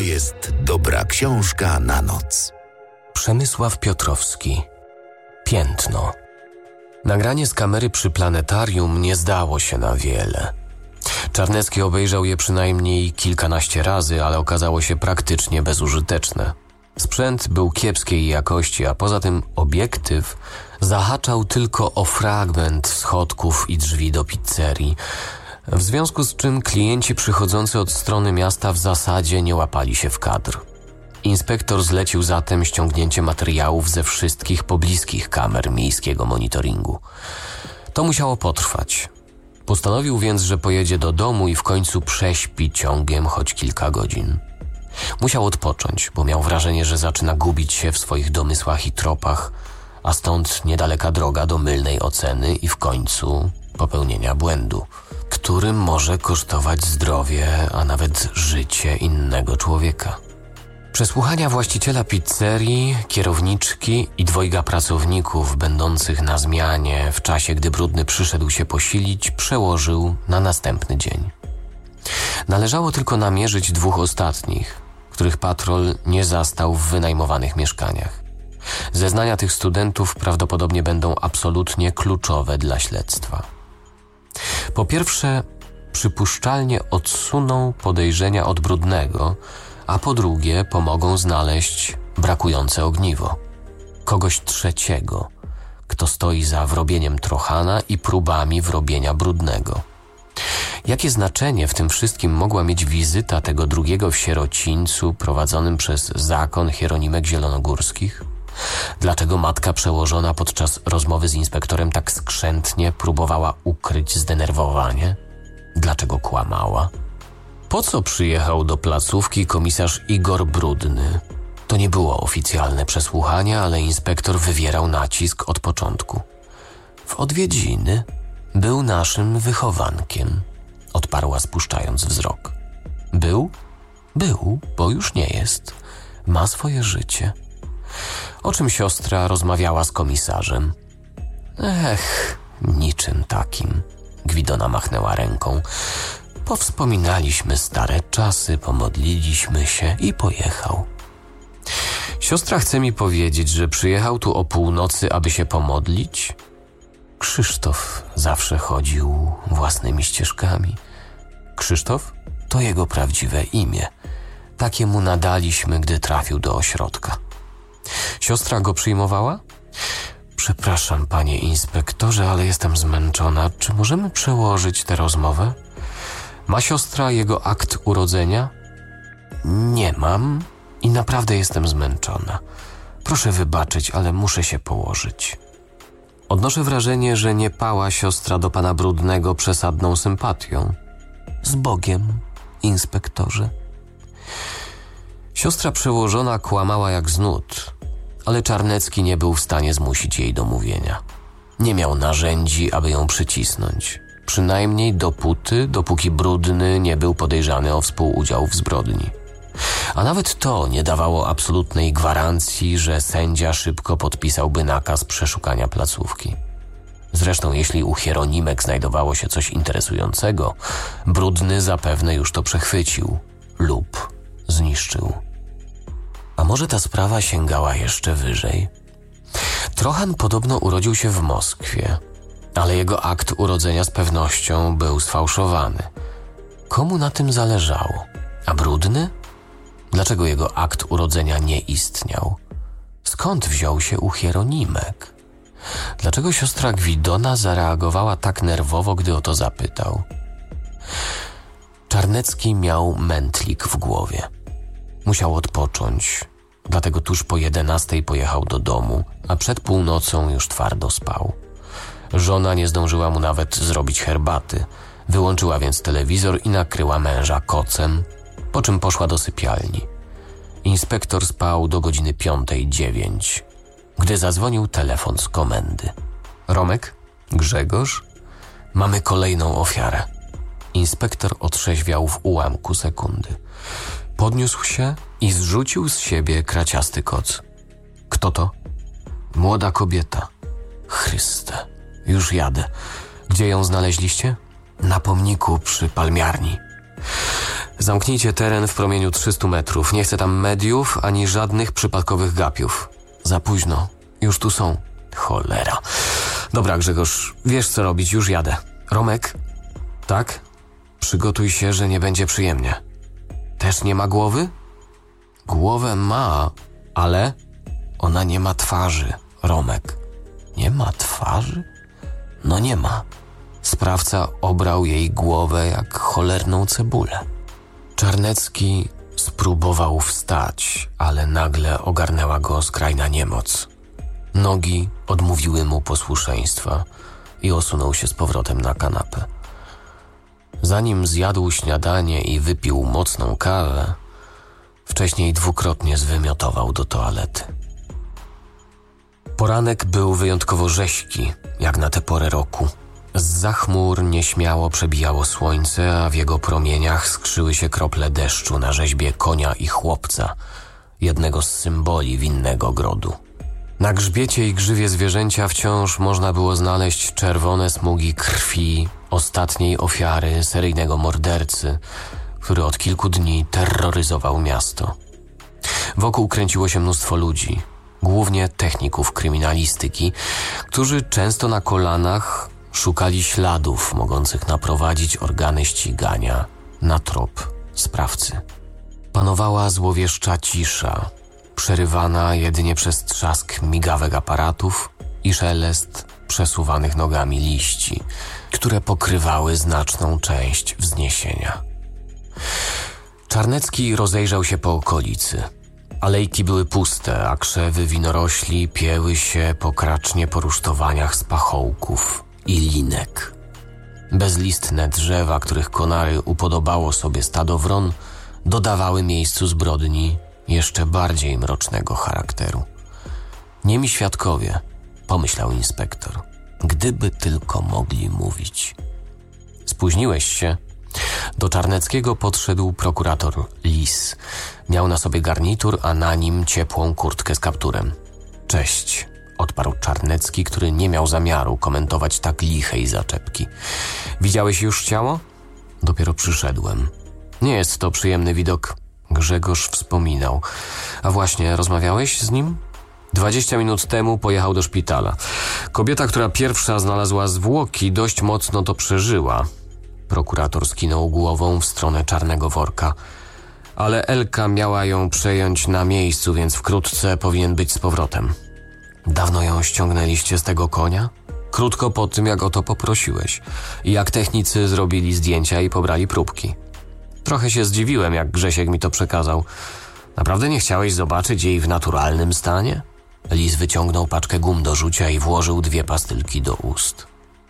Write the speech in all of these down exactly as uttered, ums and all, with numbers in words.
jest dobra książka na noc. Przemysław Piotrowski. Piętno. Nagranie z kamery przy planetarium nie zdało się na wiele. Czarnecki obejrzał je przynajmniej kilkanaście razy, ale okazało się praktycznie bezużyteczne. Sprzęt był kiepskiej jakości, a poza tym obiektyw zahaczał tylko o fragment schodków i drzwi do pizzerii, w związku z czym klienci przychodzący od strony miasta w zasadzie nie łapali się w kadr. Inspektor zlecił zatem ściągnięcie materiałów ze wszystkich pobliskich kamer miejskiego monitoringu. To musiało potrwać. Postanowił więc, że pojedzie do domu i w końcu prześpi ciągiem choć kilka godzin. Musiał odpocząć, bo miał wrażenie, że zaczyna gubić się w swoich domysłach i tropach, a stąd niedaleka droga do mylnej oceny i w końcu popełnienia błędu, którym może kosztować zdrowie, a nawet życie innego człowieka. Przesłuchania właściciela pizzerii, kierowniczki i dwojga pracowników będących na zmianie w czasie, gdy Brudny przyszedł się posilić, przełożył na następny dzień. Należało tylko namierzyć dwóch ostatnich, których patrol nie zastał w wynajmowanych mieszkaniach. Zeznania tych studentów prawdopodobnie będą absolutnie kluczowe dla śledztwa. Po pierwsze, przypuszczalnie odsuną podejrzenia od Brudnego, a po drugie pomogą znaleźć brakujące ogniwo. Kogoś trzeciego, kto stoi za wrobieniem Trochana i próbami wrobienia Brudnego. Jakie znaczenie w tym wszystkim mogła mieć wizyta tego drugiego w sierocińcu prowadzonym przez zakon Hieronimek Zielonogórskich? Dlaczego matka przełożona podczas rozmowy z inspektorem tak skrzętnie próbowała ukryć zdenerwowanie? Dlaczego kłamała? Po co przyjechał do placówki komisarz Igor Brudny? To nie było oficjalne przesłuchanie, ale inspektor wywierał nacisk od początku. W odwiedziny był naszym wychowankiem, odparła spuszczając wzrok. Był? Był, bo już nie jest. Ma swoje życie. O czym siostra rozmawiała z komisarzem? Ech, niczym takim. Gwidona machnęła ręką. Powspominaliśmy stare czasy, pomodliliśmy się i pojechał. Siostra chce mi powiedzieć, że przyjechał tu o północy, aby się pomodlić? Krzysztof zawsze chodził własnymi ścieżkami. Krzysztof to jego prawdziwe imię. Takie mu nadaliśmy, gdy trafił do ośrodka. Siostra go przyjmowała? Przepraszam, panie inspektorze, ale jestem zmęczona. Czy możemy przełożyć tę rozmowę? Ma siostra jego akt urodzenia? Nie mam i naprawdę jestem zmęczona. Proszę wybaczyć, ale muszę się położyć. Odnoszę wrażenie, że nie pała siostra do pana Brudnego przesadną sympatią. Z Bogiem, inspektorze. Siostra przełożona kłamała jak z nut, ale Czarnecki nie był w stanie zmusić jej do mówienia. Nie miał narzędzi, aby ją przycisnąć. Przynajmniej dopóty, dopóki Brudny nie był podejrzany o współudział w zbrodni. A nawet to nie dawało absolutnej gwarancji, że sędzia szybko podpisałby nakaz przeszukania placówki. Zresztą jeśli u Hieronimek znajdowało się coś interesującego, Brudny zapewne już to przechwycił lub zniszczył. A może ta sprawa sięgała jeszcze wyżej? Trochan podobno urodził się w Moskwie, ale jego akt urodzenia z pewnością był sfałszowany. Komu na tym zależało? A Brudny? Dlaczego jego akt urodzenia nie istniał? Skąd wziął się u Hieronimek? Dlaczego siostra Gwidona zareagowała tak nerwowo, gdy o to zapytał? Czarnecki miał mętlik w głowie. Musiał odpocząć, dlatego tuż po jedenastej pojechał do domu, a przed północą już twardo spał. Żona nie zdążyła mu nawet zrobić herbaty. Wyłączyła więc telewizor i nakryła męża kocem, po czym poszła do sypialni. Inspektor spał do godziny piątej dziewięć, gdy zadzwonił telefon z komendy. Romek? Grzegorz? Mamy kolejną ofiarę. Inspektor otrzeźwiał w ułamku sekundy. Podniósł się i zrzucił z siebie kraciasty koc. Kto to? Młoda kobieta. Chryste, już jadę. Gdzie ją znaleźliście? Na pomniku przy palmiarni. Zamknijcie teren w promieniu trzystu metrów. Nie chcę tam mediów ani żadnych przypadkowych gapiów. Za późno. Już tu są. Cholera. Dobra, Grzegorz, wiesz co robić, już jadę. Romek? Tak? Przygotuj się, że nie będzie przyjemnie. Też nie ma głowy? Głowę ma, ale ona nie ma twarzy, Romek. Nie ma twarzy? No nie ma. Sprawca obrał jej głowę jak cholerną cebulę. Czarnecki spróbował wstać, ale nagle ogarnęła go skrajna niemoc. Nogi odmówiły mu posłuszeństwa i osunął się z powrotem na kanapę. Zanim zjadł śniadanie i wypił mocną kawę, wcześniej dwukrotnie zwymiotował do toalety. Poranek był wyjątkowo rześki, jak na tę porę roku. Zza chmur nieśmiało przebijało słońce, a w jego promieniach skrzyły się krople deszczu na rzeźbie konia i chłopca, jednego z symboli winnego grodu. Na grzbiecie i grzywie zwierzęcia wciąż można było znaleźć czerwone smugi krwi ostatniej ofiary seryjnego mordercy, który od kilku dni terroryzował miasto. Wokół kręciło się mnóstwo ludzi, głównie techników kryminalistyki, którzy często na kolanach szukali śladów mogących naprowadzić organy ścigania na trop sprawcy. Panowała złowieszcza cisza, przerywana jedynie przez trzask migawek aparatów i szelest przesuwanych nogami liści, które pokrywały znaczną część wzniesienia. Czarnecki rozejrzał się po okolicy. Alejki były puste, a krzewy winorośli pieły się po kracznie po rusztowaniach z pachołków i linek. Bezlistne drzewa, których konary upodobało sobie stado wron, dodawały miejscu zbrodni jeszcze bardziej mrocznego charakteru. Niemi świadkowie, pomyślał inspektor, gdyby tylko mogli mówić. Spóźniłeś się? Do Czarneckiego podszedł prokurator Lis. Miał na sobie garnitur, a na nim ciepłą kurtkę z kapturem. Cześć, odparł Czarnecki, który nie miał zamiaru komentować tak lichej zaczepki. Widziałeś już ciało? Dopiero przyszedłem. Nie jest to przyjemny widok. Grzegorz wspominał. A właśnie, rozmawiałeś z nim? Dwadzieścia minut temu pojechał do szpitala. Kobieta, która pierwsza znalazła zwłoki, dość mocno to przeżyła. Prokurator skinął głową w stronę czarnego worka. Ale Elka miała ją przejąć na miejscu, więc wkrótce powinien być z powrotem. Dawno ją ściągnęliście z tego konia? Krótko po tym, jak o to poprosiłeś. I jak technicy zrobili zdjęcia i pobrali próbki. Trochę się zdziwiłem, jak Grzesiek mi to przekazał. Naprawdę nie chciałeś zobaczyć jej w naturalnym stanie? Lis wyciągnął paczkę gum do rzucia i włożył dwie pastylki do ust.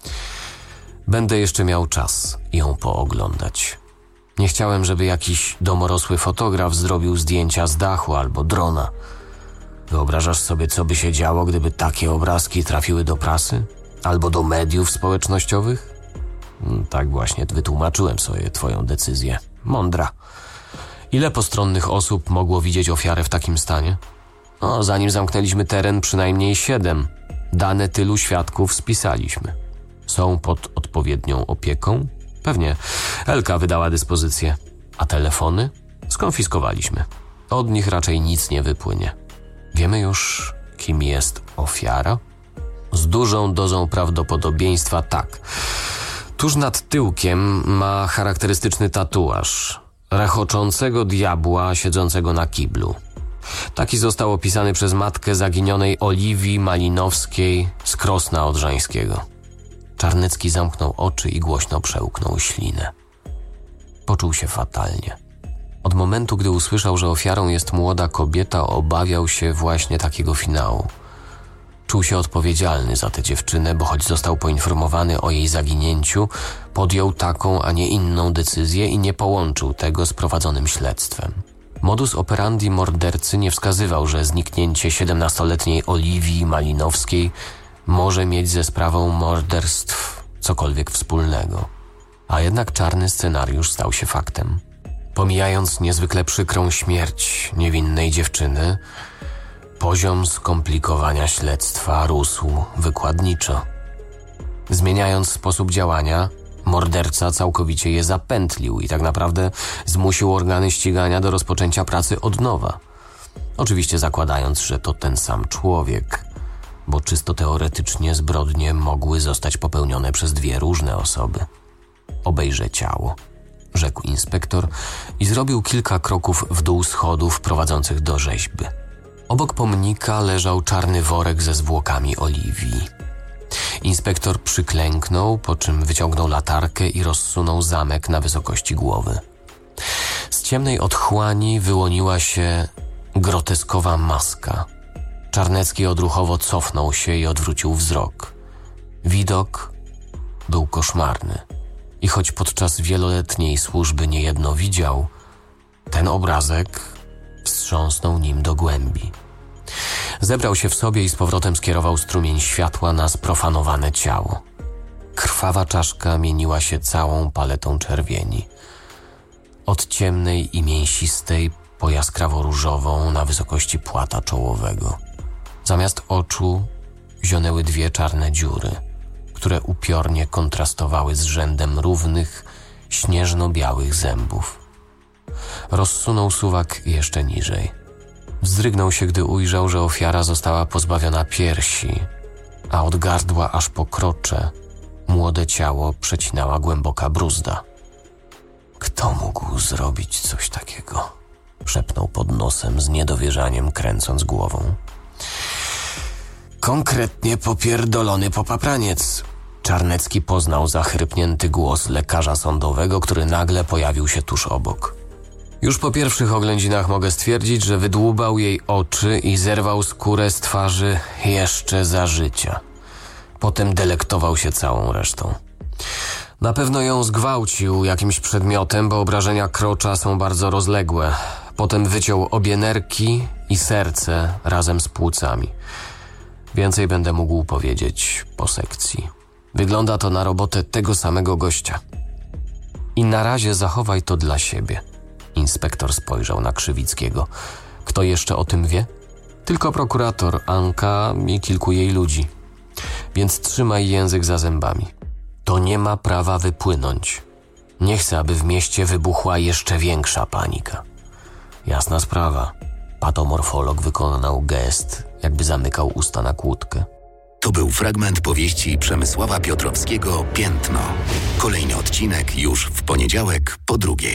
Będę jeszcze miał czas ją pooglądać. Nie chciałem, żeby jakiś domorosły fotograf zrobił zdjęcia z dachu albo drona. Wyobrażasz sobie, co by się działo, gdyby takie obrazki trafiły do prasy? Albo do mediów społecznościowych? Tak właśnie wytłumaczyłem sobie twoją decyzję. Mądra. Ile postronnych osób mogło widzieć ofiarę w takim stanie? No, zanim zamknęliśmy teren, przynajmniej siedem. Dane tylu świadków spisaliśmy. Są pod odpowiednią opieką? Pewnie. Elka wydała dyspozycję. A telefony? Skonfiskowaliśmy. Od nich raczej nic nie wypłynie. Wiemy już, kim jest ofiara? Z dużą dozą prawdopodobieństwa tak. Tuż nad tyłkiem ma charakterystyczny tatuaż rechoczącego diabła siedzącego na kiblu. Taki został opisany przez matkę zaginionej Oliwii Malinowskiej z Krosna Odrzańskiego. Czarnecki zamknął oczy i głośno przełknął ślinę. Poczuł się fatalnie. Od momentu, gdy usłyszał, że ofiarą jest młoda kobieta, obawiał się właśnie takiego finału. Czuł się odpowiedzialny za tę dziewczynę, bo choć został poinformowany o jej zaginięciu, podjął taką, a nie inną decyzję i nie połączył tego z prowadzonym śledztwem. Modus operandi mordercy nie wskazywał, że zniknięcie siedemnastoletniej Oliwii Malinowskiej może mieć ze sprawą morderstw cokolwiek wspólnego. A jednak czarny scenariusz stał się faktem. Pomijając niezwykle przykrą śmierć niewinnej dziewczyny, poziom skomplikowania śledztwa rósł wykładniczo. Zmieniając sposób działania, Morderca całkowicie je zapętlił i tak naprawdę zmusił organy ścigania do rozpoczęcia pracy od nowa. Oczywiście zakładając, że to ten sam człowiek, bo czysto teoretycznie zbrodnie mogły zostać popełnione przez dwie różne osoby. Obejrzę ciało, rzekł inspektor i zrobił kilka kroków w dół schodów prowadzących do rzeźby. Obok pomnika leżał czarny worek ze zwłokami Oliwii. Inspektor przyklęknął, po czym wyciągnął latarkę i rozsunął zamek na wysokości głowy. Z ciemnej otchłani wyłoniła się groteskowa maska. Czarnecki odruchowo cofnął się i odwrócił wzrok. Widok był koszmarny i choć podczas wieloletniej służby niejedno widział, ten obrazek wstrząsnął nim do głębi. Zebrał się w sobie i z powrotem skierował strumień światła na sprofanowane ciało. Krwawa czaszka mieniła się całą paletą czerwieni. Od ciemnej i mięsistej po jaskrawo-różową na wysokości płata czołowego. Zamiast oczu zionęły dwie czarne dziury, które upiornie kontrastowały z rzędem równych, śnieżno-białych zębów. Rozsunął suwak jeszcze niżej. Wzdrygnął się, gdy ujrzał, że ofiara została pozbawiona piersi, a od gardła aż po krocze młode ciało przecinała głęboka bruzda. Kto mógł zrobić coś takiego? Szepnął pod nosem z niedowierzaniem, kręcąc głową. Konkretnie popierdolony popapraniec. Czarnecki poznał zachrypnięty głos lekarza sądowego, który nagle pojawił się tuż obok. Już po pierwszych oględzinach mogę stwierdzić, że wydłubał jej oczy i zerwał skórę z twarzy jeszcze za życia. Potem delektował się całą resztą. Na pewno ją zgwałcił jakimś przedmiotem, bo obrażenia krocza są bardzo rozległe. Potem wyciął obie nerki i serce razem z płucami. Więcej będę mógł powiedzieć po sekcji. Wygląda to na robotę tego samego gościa. I na razie zachowaj to dla siebie. Inspektor spojrzał na Krzywickiego. Kto jeszcze o tym wie? Tylko prokurator, Anka i kilku jej ludzi. Więc trzymaj język za zębami. To nie ma prawa wypłynąć. Nie chcę, aby w mieście wybuchła jeszcze większa panika. Jasna sprawa. Patomorfolog wykonał gest, jakby zamykał usta na kłódkę. To był fragment powieści Przemysława Piotrowskiego Piętno. Kolejny odcinek już w poniedziałek po drugiej.